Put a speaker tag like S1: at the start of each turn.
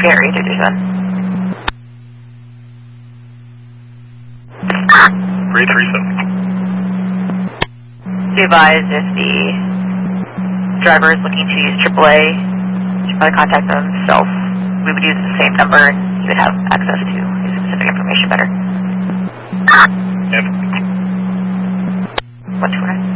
S1: Ferry 337.
S2: 337.
S1: Be advised if the driver is looking to use AAA, you should probably contact them himself. We would use the same number and you would have access to his specific information better.
S2: Yep.
S1: 129.